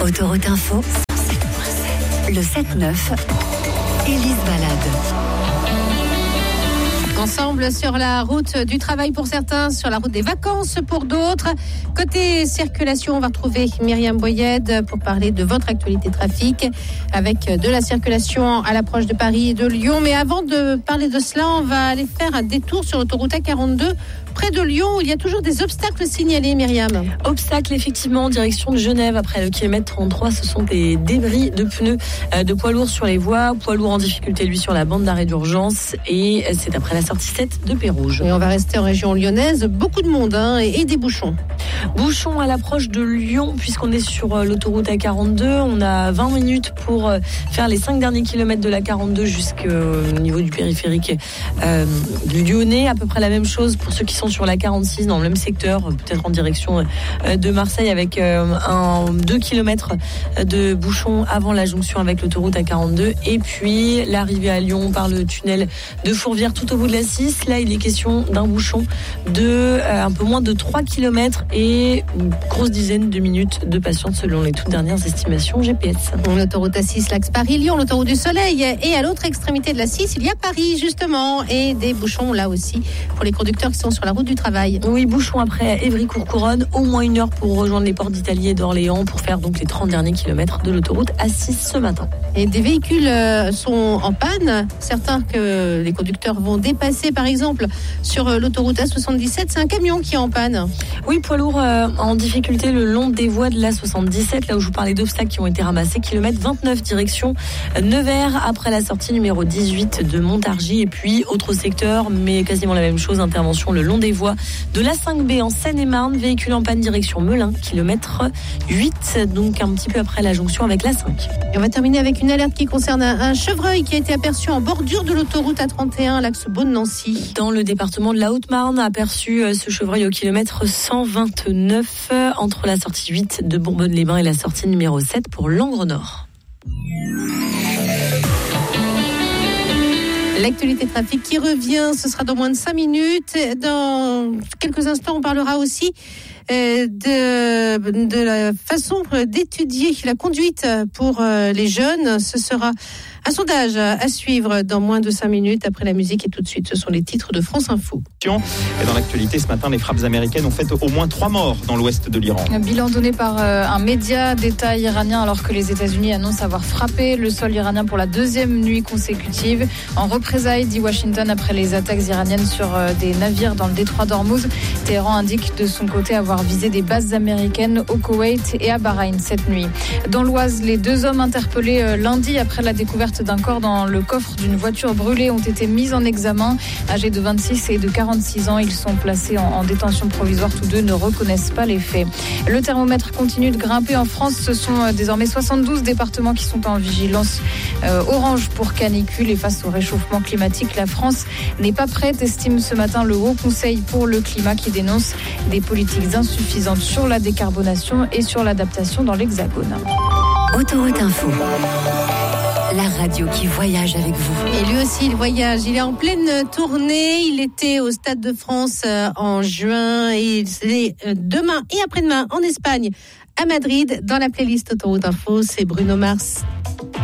Autoroute Info, le 7-9, Élise Balade. Ensemble sur la route du travail pour certains, sur la route des vacances pour d'autres. Côté circulation, on va retrouver Myriam Boyed pour parler de votre actualité trafic avec de la circulation à l'approche de Paris et de Lyon. Mais avant de parler de cela, on va aller faire un détour sur l'autoroute A42 près de Lyon où il y a toujours des obstacles signalés, Myriam. Obstacles effectivement en direction de Genève après le kilomètre 33. Ce sont des débris de pneus de poids lourds sur les voies. Poids lourd en difficulté lui sur la bande d'arrêt d'urgence et c'est après la sortie 7 de Pérouge. Et on va rester en région lyonnaise. Beaucoup de monde et des bouchons. Bouchons à l'approche de Lyon puisqu'on est sur l'autoroute A42. On a 20 minutes pour faire les 5 derniers kilomètres de la 42 jusqu'au niveau du périphérique du Lyonnais. À peu près la même chose pour ceux qui sont sur la 46 dans le même secteur, peut-être en direction de Marseille avec 2 km de bouchons avant la jonction avec l'autoroute A42 et puis l'arrivée à Lyon par le tunnel de Fourvière tout au bout de la 6. Là, il est question d'un bouchon de un peu moins de 3 km et une grosse dizaine de minutes de patience selon les toutes dernières estimations GPS. L'autoroute A6, l'axe Paris-Lyon, l'autoroute du Soleil et à l'autre extrémité de la 6, il y a Paris justement et des bouchons là aussi pour les conducteurs qui sont sur la route du travail. Oui, bouchons après Évry-Courcouronne, au moins 1 heure pour rejoindre les ports d'Italie et d'Orléans pour faire donc les 30 derniers kilomètres de l'autoroute A6 ce matin. Et des véhicules sont en panne, certains que les conducteurs vont dépasser par exemple sur l'autoroute A77, c'est un camion qui est en panne. Oui, poids lourd en difficulté le long des voies de l'A77, là où je vous parlais d'obstacles qui ont été ramassés, kilomètre 29 direction Nevers après la sortie numéro 18 de Montargis et puis autre secteur mais quasiment la même chose, intervention le long des voies de l'A5B en Seine-et-Marne, véhicule en panne direction Melun, kilomètre 8, donc un petit peu après la jonction avec l'A5. Et on va terminer avec une alerte qui concerne un chevreuil qui a été aperçu en bordure de l'autoroute A31, l'axe Beaune-Nancy. Dans le département de la Haute-Marne, aperçu ce chevreuil au kilomètre 129 entre la sortie 8 de Bourbonne-les-Bains et la sortie numéro 7 pour Langres Nord. L'actualité trafic qui revient, ce sera dans moins de 5 minutes. Dans quelques instants, on parlera aussi de la façon d'étudier la conduite pour les jeunes. Ce sera un sondage à suivre dans moins de 5 minutes après la musique et tout de suite, ce sont les titres de France Info. Et dans l'actualité ce matin, les frappes américaines ont fait au moins 3 morts dans l'ouest de l'Iran. Un bilan donné par un média d'État iranien alors que les États-Unis annoncent avoir frappé le sol iranien pour la 2e nuit consécutive. En représailles, dit Washington, après les attaques iraniennes sur des navires dans le détroit d'Ormuz. Téhéran indique de son côté avoir visé des bases américaines au Koweït et à Bahreïn cette nuit. Dans l'Oise, les 2 hommes interpellés lundi après la découverte d'un corps dans le coffre d'une voiture brûlée ont été mis en examen. Âgés de 26 et de 46 ans, ils sont placés en détention provisoire. Tous 2 ne reconnaissent pas les faits. Le thermomètre continue de grimper en France. Ce sont désormais 72 départements qui sont en vigilance orange pour canicule. Et face au réchauffement climatique, la France n'est pas prête, estime ce matin le Haut Conseil pour le climat qui dénonce des politiques insuffisantes sur la décarbonation et sur l'adaptation dans l'Hexagone. Autoroute Info, la radio qui voyage avec vous. Et lui aussi, il voyage. Il est en pleine tournée. Il était au Stade de France en juin. Et c'est demain et après-demain en Espagne, à Madrid. Dans la playlist Autoroute Info, c'est Bruno Mars.